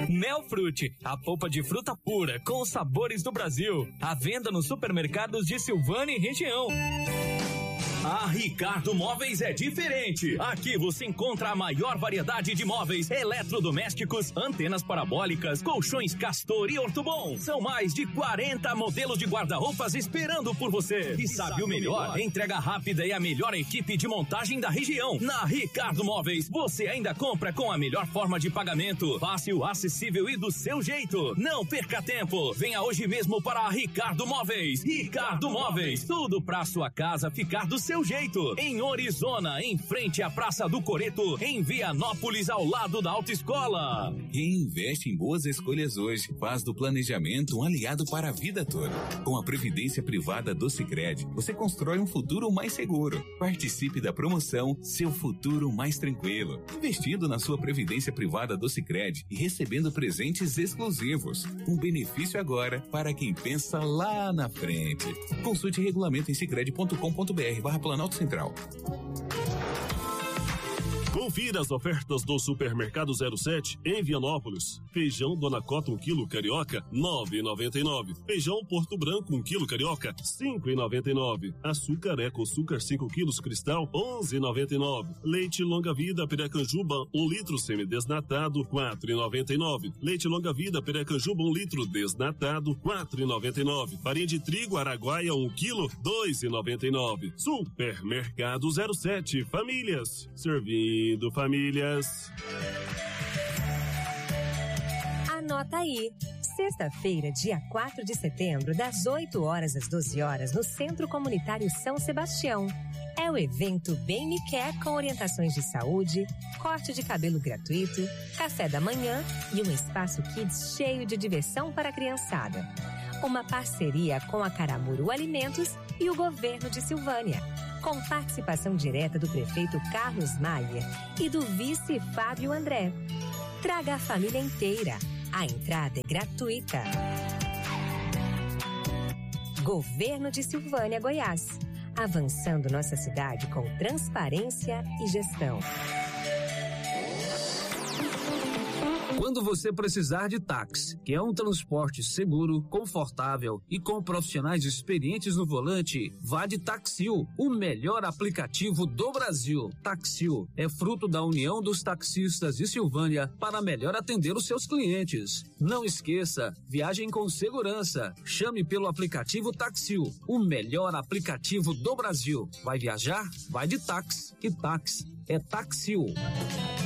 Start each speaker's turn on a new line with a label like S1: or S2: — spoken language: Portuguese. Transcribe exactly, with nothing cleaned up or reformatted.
S1: Nelfrute, a polpa de fruta pura com os sabores do Brasil. À venda nos supermercados de Silvânia e região.
S2: A Ricardo Móveis é diferente. Aqui você encontra a maior variedade de móveis, eletrodomésticos, antenas parabólicas, colchões Castor e Ortobon. São mais de quarenta modelos de guarda-roupas esperando por você. E sabe o melhor? Entrega rápida e a melhor equipe de montagem da região. Na Ricardo Móveis, você ainda compra com a melhor forma de pagamento. Fácil, acessível e do seu jeito. Não perca tempo. Venha hoje mesmo para a Ricardo Móveis. Ricardo Móveis, tudo pra sua casa ficar do seu jeito. Em Orizona, em frente à Praça do Coreto, em Vianópolis, ao lado da autoescola.
S3: Quem investe em boas escolhas hoje faz do planejamento um aliado para a vida toda. Com a Previdência Privada do Sicredi, você constrói um futuro mais seguro. Participe da promoção Seu Futuro Mais Tranquilo, investindo na sua Previdência Privada do Sicredi e recebendo presentes exclusivos. Um benefício agora para quem pensa lá na frente. Consulte regulamento em sicredi ponto com ponto br barra Planalto Central.
S4: Confira as ofertas do Supermercado zero sete em Vianópolis. Feijão Dona Cota um quilo carioca, nove reais e noventa e nove centavos. Feijão Porto Branco um quilo carioca, cinco reais e noventa e nove centavos. Açúcar Eco Açúcar cinco quilos cristal, onze reais e noventa e nove centavos. Leite Longa Vida Piracanjuba um litro semidesnatado, quatro reais e noventa e nove centavos. Leite Longa Vida Piracanjuba um litro desnatado, quatro reais e noventa e nove centavos. Farinha de trigo Araguaia um quilo, dois reais e noventa e nove centavos. Supermercado zero sete, famílias servindo famílias.
S5: Anota aí. Sexta-feira, dia quatro de setembro, das oito horas às doze horas, no Centro Comunitário São Sebastião. É o evento Bem Me Quer, com orientações de saúde, corte de cabelo gratuito, café da manhã e um espaço kids cheio de diversão para a criançada. Uma parceria com a Caramuru Alimentos e o governo de Silvânia, com participação direta do prefeito Carlos Maia e do vice Fábio André. Traga a família inteira. A entrada é gratuita. Governo de Silvânia, Goiás. Avançando nossa cidade com transparência e gestão.
S6: Quando você precisar de táxi, que é um transporte seguro, confortável e com profissionais experientes no volante, vá de Taxil, o melhor aplicativo do Brasil. Taxil é fruto da união dos taxistas de Silvânia para melhor atender os seus clientes. Não esqueça, viagem com segurança. Chame pelo aplicativo Taxil, o melhor aplicativo do Brasil. Vai viajar? Vai de táxi. E táxi é Taxil.